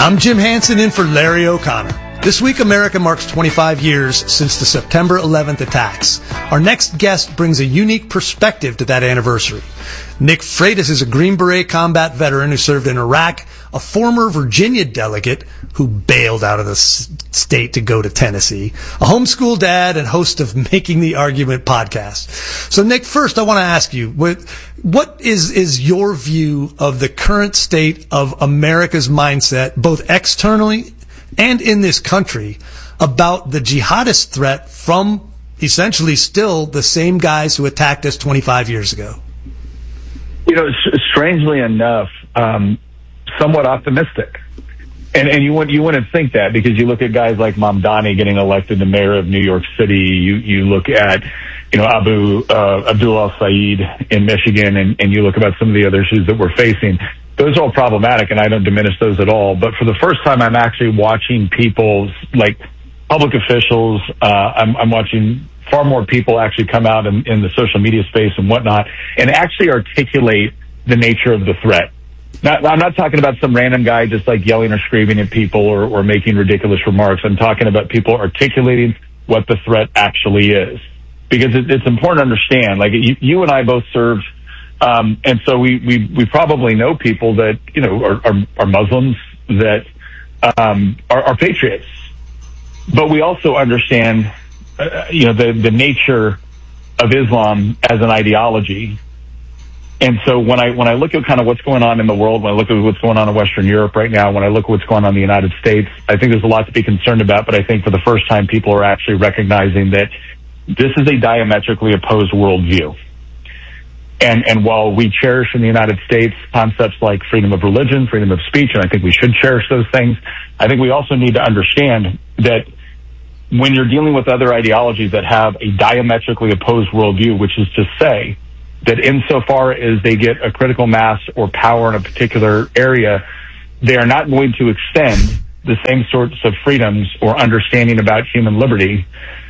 I'm Jim Hansen in for Larry O'Connor. This week, America marks 25 years since the September 11th attacks. Our next guest brings a unique perspective to that anniversary. Nick Freitas is a Green Beret combat veteran who served in Iraq, a former Virginia delegate who bailed out of the state to go to Tennessee, a homeschool dad, and host of Making the Argument podcast. So, Nick, first I want to ask you, what is your view of the current state of America's mindset, both externally and in this country, about the jihadist threat from essentially still the same guys who attacked us 25 years ago? You know, strangely enough, somewhat optimistic. And you wouldn't think that, because you look at guys like Mamdani getting elected the mayor of New York City. You look at, Abdul al-Said in Michigan, and you look about some of the other issues that we're facing. Those are all problematic, and I don't diminish those at all. But for the first time, I'm actually watching people, like public officials, I'm watching far more people actually come out in the social media space and whatnot and actually articulate the nature of the threat. Now, I'm not talking about some random guy just like yelling or screaming at people or making ridiculous remarks. I'm talking about people articulating what the threat actually is. Because it's important to understand, like you and I both served, and so we probably know people that, are Muslims, that are patriots. But we also understand, the nature of Islam as an ideology. And so when I look at kind of what's going on in the world, when I look at what's going on in Western Europe right now, when I look at what's going on in the United States, I think there's a lot to be concerned about. But I think for the first time, people are actually recognizing that this is a diametrically opposed worldview. And while we cherish in the United States concepts like freedom of religion, freedom of speech, and I think we should cherish those things, I think we also need to understand that when you're dealing with other ideologies that have a diametrically opposed worldview, which is to say that insofar as they get a critical mass or power in a particular area, they are not going to extend the same sorts of freedoms or understanding about human liberty,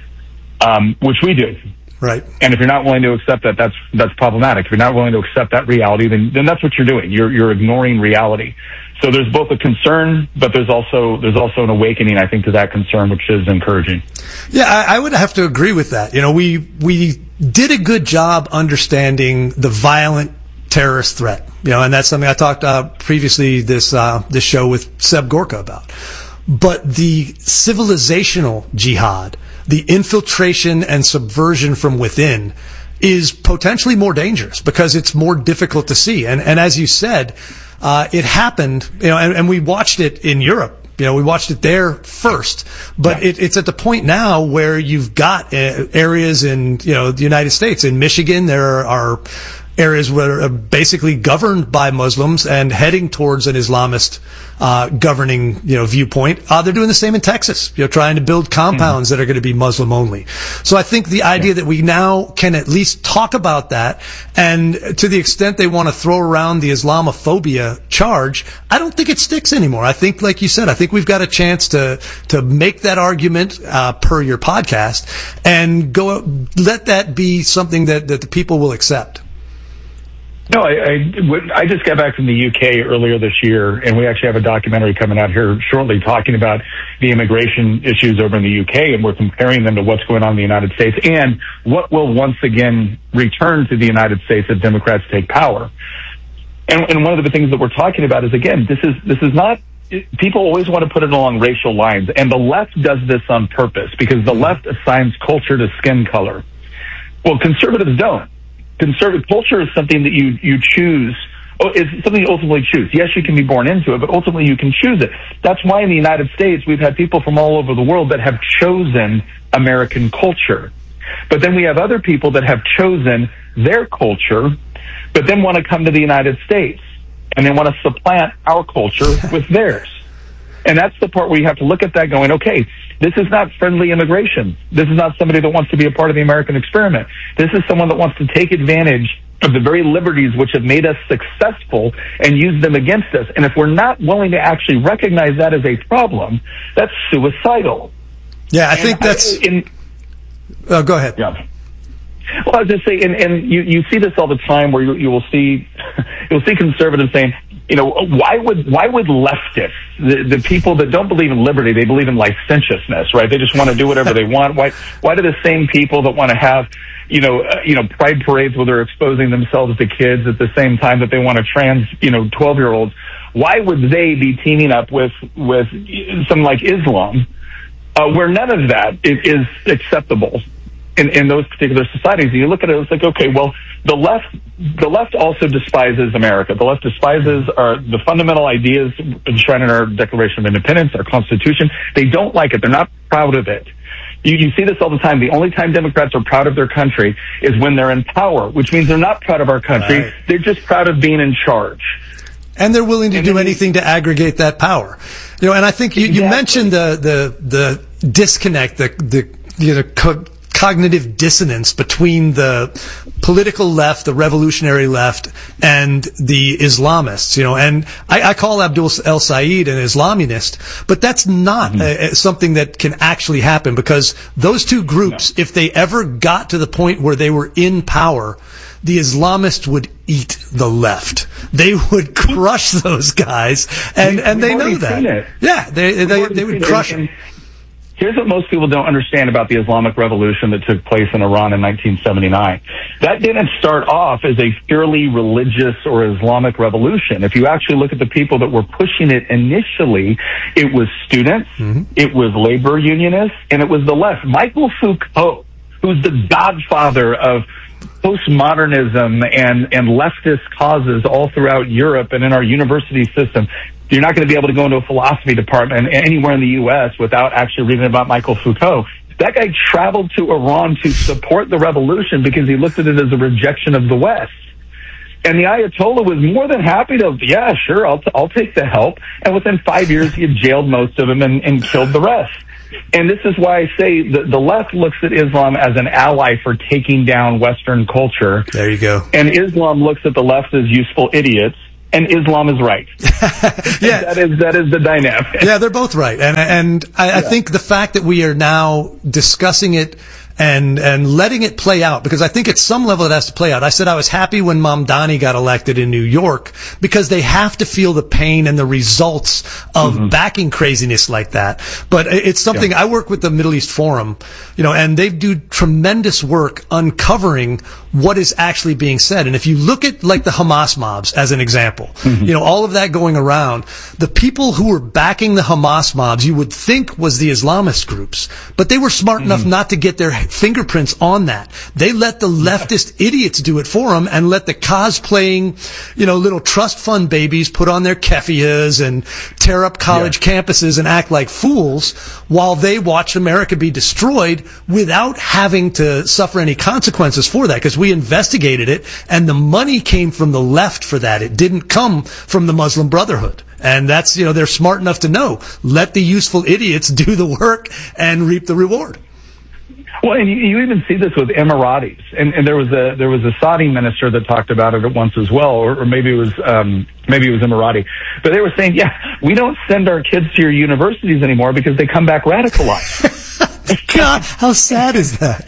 which we do. Right. And if you're not willing to accept that, that's problematic. If you're not willing to accept that reality, then that's what you're doing. You're ignoring reality. So there's both a concern, but there's also an awakening, I think, to that concern, which is encouraging. Yeah, I would have to agree with that. We did a good job understanding the violent terrorist threat. And that's something I talked previously this show with Seb Gorka about. But the civilizational jihad, the infiltration and subversion from within, is potentially more dangerous because it's more difficult to see. And as you said, it happened, and we watched it in Europe. We watched it there first, but it's at the point now where you've got areas in, the United States. In Michigan, there are areas where are basically governed by Muslims and heading towards an Islamist governing viewpoint. They're doing the same in Texas, trying to build compounds that are going to be Muslim only. So I think the idea that we now can at least talk about that, and to the extent they want to throw around the Islamophobia charge, I don't think it sticks anymore. I think, like you said, I think we've got a chance to make that argument per your podcast and let that be something that the people will accept. No, I just got back from the UK earlier this year, and we actually have a documentary coming out here shortly talking about the immigration issues over in the UK, and we're comparing them to what's going on in the United States and what will once again return to the United States if Democrats take power. And one of the things that we're talking about is, again, this is not, people always want to put it along racial lines, and the left does this on purpose because the left assigns culture to skin color. Well, conservatives don't. Conservative culture is something that you choose. It's something you ultimately choose. Yes, you can be born into it, but ultimately you can choose it. That's why in the United States we've had people from all over the world that have chosen American culture. But then we have other people that have chosen their culture, but then want to come to the United States and they want to supplant our culture with theirs. And that's the part where you have to look at that going, okay, this is not friendly immigration. This is not somebody that wants to be a part of the American experiment. This is someone that wants to take advantage of the very liberties which have made us successful and use them against us. And if we're not willing to actually recognize that as a problem, that's suicidal. Yeah, I think that's... go ahead. Yeah. Well, I was just saying, and you see this all the time where you will see conservatives saying, why would leftists, the people that don't believe in liberty, they believe in licentiousness, right? They just want to do whatever they want. Why do the same people that want to have, pride parades where they're exposing themselves to kids at the same time that they want to trans, 12-year-olds, why would they be teaming up with something like Islam, where none of that is acceptable in those particular societies? And you look at it, it's like, okay, well, the left also despises America. The left despises the fundamental ideas enshrined in our Declaration of Independence, our Constitution. They don't like it. They're not proud of it. You see this all the time. The only time Democrats are proud of their country is when they're in power, which means they're not proud of our country. Right. They're just proud of being in charge. And they're willing to do anything to aggregate that power. And I think you mentioned the disconnect, the cognitive dissonance between the political left, the revolutionary left, and the Islamists, and I call Abdul El-Sayed an Islamist, but that's not something that can actually happen, because those two groups, if they ever got to the point where they were in power, the Islamists would eat the left. They would crush those guys, and they know that. Yeah, they would crush them. Here's what most people don't understand about the Islamic Revolution that took place in Iran in 1979. That didn't start off as a purely religious or Islamic revolution. If you actually look at the people that were pushing it initially, it was students, it was labor unionists, and it was the left. Michael Foucault, who's the godfather of postmodernism and leftist causes all throughout Europe and in our university system. You're not going to be able to go into a philosophy department anywhere in the U.S. without actually reading about Michael Foucault. That guy traveled to Iran to support the revolution because he looked at it as a rejection of the West. And the Ayatollah was more than happy to, yeah, sure, I'll take the help. And within 5 years, he had jailed most of them and killed the rest. And this is why I say the left looks at Islam as an ally for taking down Western culture. There you go. And Islam looks at the left as useful idiots. And Islam is right. Yeah, that is the dynamic. Yeah, they're both right, and I think the fact that we are now discussing it and letting it play out, because I think at some level it has to play out. I said I was happy when Mamdani got elected in New York, because they have to feel the pain and the results of backing craziness like that. But it's something, I work with the Middle East Forum, and they do tremendous work uncovering what is actually being said. And if you look at like the Hamas mobs as an example, all of that going around, the people who were backing the Hamas mobs you would think was the Islamist groups, but they were smart enough not to get their fingerprints on that. They let the leftist idiots do it for them, and let the cosplaying, little trust fund babies put on their keffiyehs and tear up college campuses and act like fools while they watch America be destroyed without having to suffer any consequences for that, because we investigated it and the money came from the left for that. It didn't come from the Muslim Brotherhood. And that's, they're smart enough to know, let the useful idiots do the work and reap the reward. Well, and you even see this with Emiratis, and there was a Saudi minister that talked about it at once as well, or maybe it was Emirati, but they were saying, we don't send our kids to your universities anymore because they come back radicalized. God, how sad is that?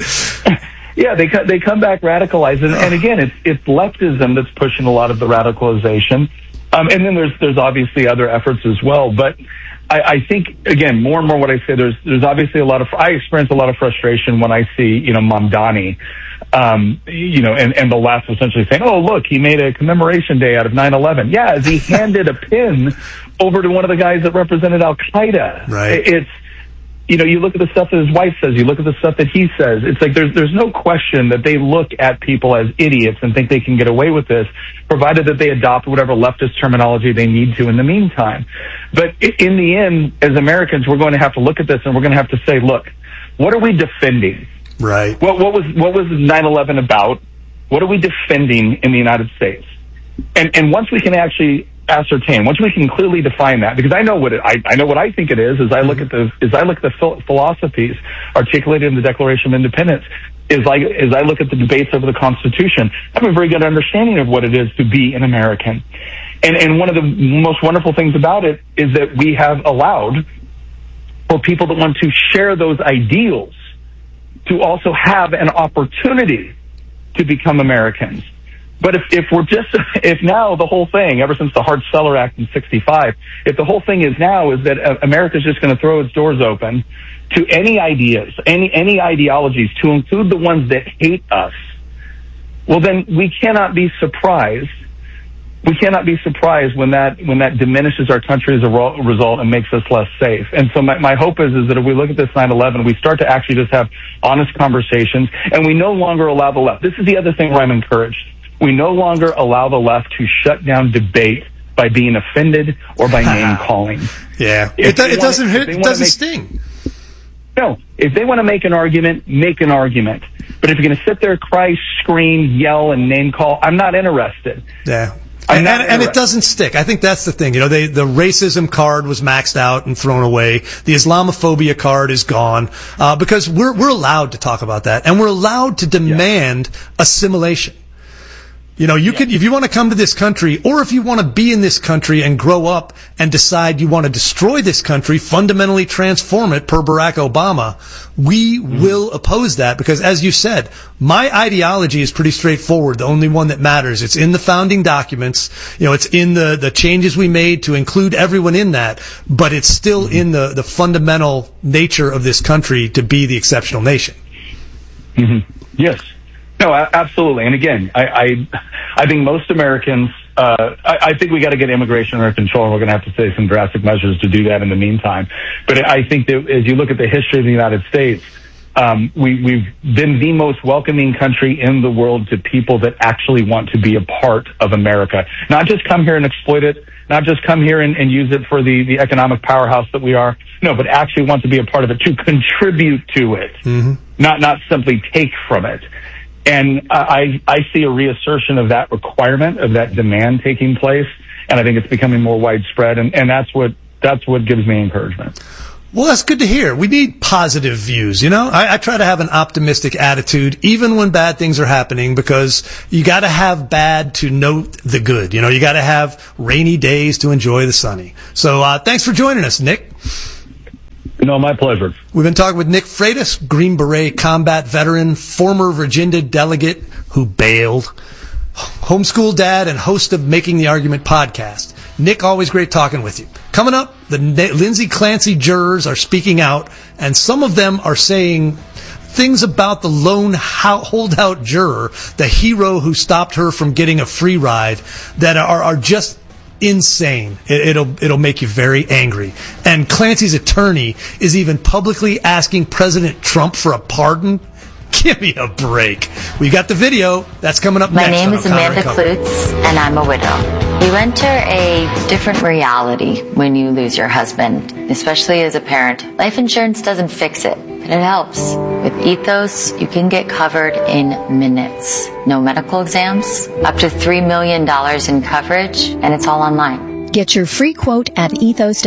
Yeah, they come back radicalized, and again, it's leftism that's pushing a lot of the radicalization, and then there's obviously other efforts as well, but. I think, again, more and more what I say, there's obviously I experience a lot of frustration when I see, Mamdani, and the left essentially saying, oh, look, he made a commemoration day out of 9/11. Yeah, as he handed a pin over to one of the guys that represented Al-Qaeda. Right. It's, you look at the stuff that his wife says, you look at the stuff that he says, it's like there's no question that they look at people as idiots and think they can get away with this, provided that they adopt whatever leftist terminology they need to in the meantime. But in the end, as Americans, we're going to have to look at this and we're going to have to say, look, what are we defending? Right. What was 9/11 about? What are we defending in the United States? And once we can actually ascertain, once we can clearly define that, because I know what I think it is, as I look at the philosophies articulated in the Declaration of Independence, as I look at the debates over the Constitution, I have a very good understanding of what it is to be an American. And one of the most wonderful things about it is that we have allowed for people that want to share those ideals to also have an opportunity to become Americans. But if now the whole thing, ever since the Hart-Celler Act in '65, if the whole thing is that America's just going to throw its doors open to any ideas, any ideologies, to include the ones that hate us, well, then we cannot be surprised. We cannot be surprised when that diminishes our country as a result and makes us less safe. And so my hope is that if we look at this 9/11, we start to actually just have honest conversations, and we no longer allow the left. This is the other thing where I'm encouraged. We no longer allow the left to shut down debate by being offended or by name calling. Yeah, it doesn't hit. It doesn't sting. No, if they want to make an argument, make an argument. But if you're going to sit there, cry, scream, yell, and name call, I'm not interested. Yeah. And it doesn't stick. I think that's the thing. The racism card was maxed out and thrown away. The Islamophobia card is gone, because we're allowed to talk about that, and we're allowed to demand assimilation. If you want to come to this country, or if you want to be in this country and grow up and decide you want to destroy this country, fundamentally transform it per Barack Obama, we will oppose that, because as you said, my ideology is pretty straightforward. The only one that matters. It's in the founding documents. It's in the changes we made to include everyone in that, but it's still in the fundamental nature of this country to be the exceptional nation. Mm-hmm. Yes. No, absolutely. And again, I think most Americans, I think we got to get immigration under control, and we're going to have to take some drastic measures to do that in the meantime. But I think that as you look at the history of the United States, we've been the most welcoming country in the world to people that actually want to be a part of America. Not just come here and exploit it, not just come here and use it for the economic powerhouse that we are, no, but actually want to be a part of it, to contribute to it, not simply take from it. And I see a reassertion of that requirement, of that demand taking place, and I think it's becoming more widespread, and that's what gives me encouragement. Well, that's good to hear. We need positive views, I try to have an optimistic attitude, even when bad things are happening, because you got to have bad to note the good. You got to have rainy days to enjoy the sunny. So thanks for joining us, Nick. No, my pleasure. We've been talking with Nick Freitas, Green Beret combat veteran, former Virginia delegate who bailed, homeschool dad, and host of Making the Argument podcast. Nick, always great talking with you. Coming up, the Lindsay Clancy jurors are speaking out, and some of them are saying things about the lone holdout juror, the hero who stopped her from getting a free ride, that are just insane. It'll make you very angry. And Clancy's attorney is even publicly asking President Trump for a pardon. Give me a break. We got the video. That's coming up next. My name is Amanda Klutz, and I'm a widow. You enter a different reality when you lose your husband, especially as a parent. Life insurance doesn't fix it, but it helps. With Ethos, you can get covered in minutes. No medical exams, up to $3 million in coverage, and it's all online. Get your free quote at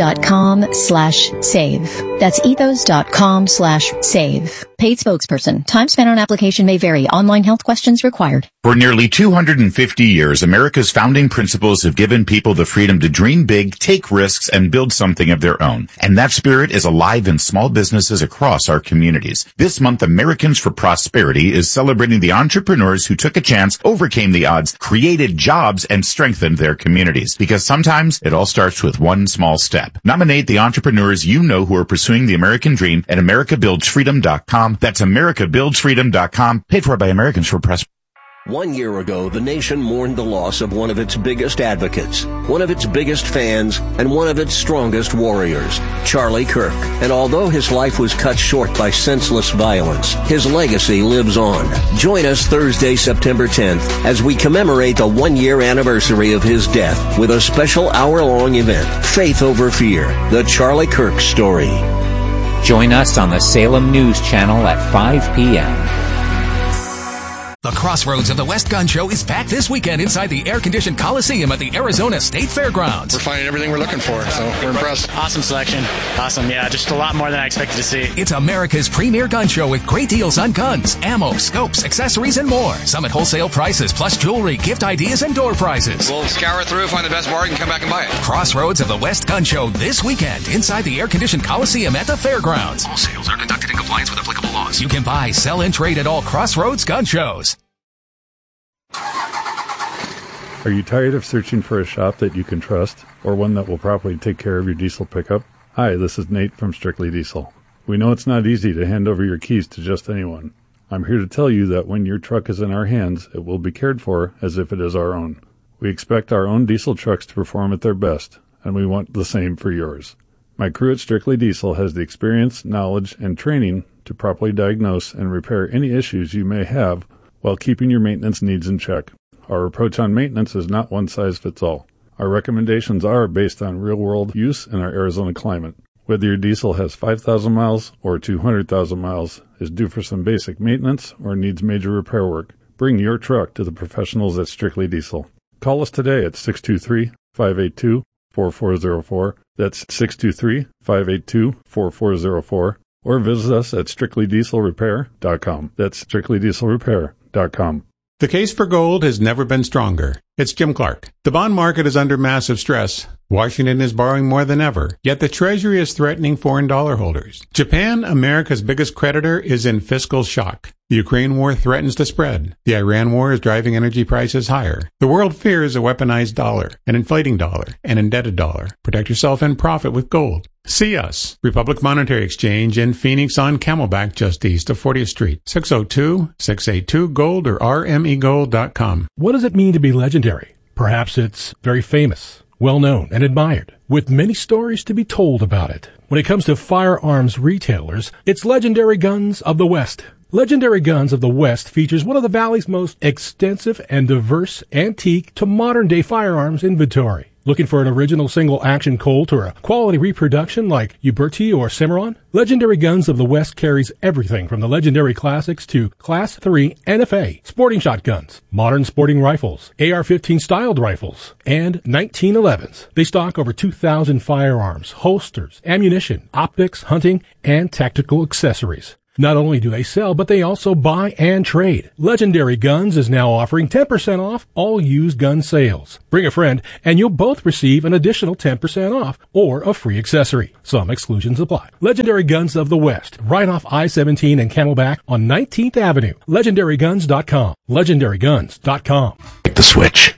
ethos.com/save. That's ethos.com/save. Paid spokesperson. Time spent on application may vary. Online health questions required. For nearly 250 years, America's founding principles have given people the freedom to dream big, take risks, and build something of their own. And that spirit is alive in small businesses across our communities. This month, Americans for Prosperity is celebrating the entrepreneurs who took a chance, overcame the odds, created jobs, and strengthened their communities. Because sometimes it all starts with one small step. Nominate the entrepreneurs you know who are pursuing the American dream at americabuildsfreedom.com. That's americabuildsfreedom.com. Paid for by Americans for Prosperity. 1 year ago, the nation mourned the loss of one of its biggest advocates, one of its biggest fans, and one of its strongest warriors, Charlie Kirk. And although his life was cut short by senseless violence, his legacy lives on. Join us Thursday, September 10th, as we commemorate the 1 year anniversary of his death with a special hour-long event, Faith Over Fear, the Charlie Kirk story. Join us on the Salem News Channel at 5 p.m. The Crossroads of the West Gun Show is back this weekend inside the air-conditioned Coliseum at the Arizona State Fairgrounds. We're finding everything we're looking for, so we're impressed. Awesome selection. Awesome, yeah, just a lot more than I expected to see. It's America's premier gun show with great deals on guns, ammo, scopes, accessories, and more. Some at wholesale prices, plus jewelry, gift ideas, and door prizes. We'll scour through, find the best bargain, come back and buy it. Crossroads of the West Gun Show this weekend inside the air-conditioned Coliseum at the Fairgrounds. All sales are conducted in compliance with applicable laws. You can buy, sell, and trade at all Crossroads gun shows. Are you tired of searching for a shop that you can trust, or one that will properly take care of your diesel pickup? Hi, this is Nate from Strictly Diesel. We know it's not easy to hand over your keys to just anyone. I'm here to tell you that when your truck is in our hands, it will be cared for as if it is our own. We expect our own diesel trucks to perform at their best, and we want the same for yours. My crew at Strictly Diesel has the experience, knowledge, and training to properly diagnose and repair any issues you may have while keeping your maintenance needs in check. Our approach on maintenance is not one size fits all. Our recommendations are based on real-world use in our Arizona climate. Whether your diesel has 5,000 miles or 200,000 miles, is due for some basic maintenance, or needs major repair work, bring your truck to the professionals at Strictly Diesel. Call us today at 623-582-4404. That's 623-582-4404. Or visit us at strictlydieselrepair.com. That's strictlydieselrepair.com. The case for gold has never been stronger. It's Jim Clark. The bond market is under massive stress. Washington is borrowing more than ever, yet the Treasury is threatening foreign dollar holders. Japan, America's biggest creditor, is in fiscal shock. The Ukraine war threatens to spread. The Iran war is driving energy prices higher. The world fears a weaponized dollar, an inflating dollar, an indebted dollar. Protect yourself and profit with gold. See us, Republic Monetary Exchange in Phoenix on Camelback, just east of 40th Street. 602-682-GOLD or rmegold.com. What does it mean to be legendary? Perhaps it's very famous, well-known, and admired, with many stories to be told about it. When it comes to firearms retailers, it's Legendary Guns of the West. Legendary Guns of the West features one of the Valley's most extensive and diverse antique to modern-day firearms inventory. Looking for an original single-action Colt or a quality reproduction like Uberti or Cimarron? Legendary Guns of the West carries everything from the legendary classics to Class III NFA, sporting shotguns, modern sporting rifles, AR-15 styled rifles, and 1911s. They stock over 2,000 firearms, holsters, ammunition, optics, hunting, and tactical accessories. Not only do they sell, but they also buy and trade. Legendary Guns is now offering 10% off all used gun sales. Bring a friend, and you'll both receive an additional 10% off or a free accessory. Some exclusions apply. Legendary Guns of the West, right off I-17 and Camelback on 19th Avenue. LegendaryGuns.com. LegendaryGuns.com. The switch.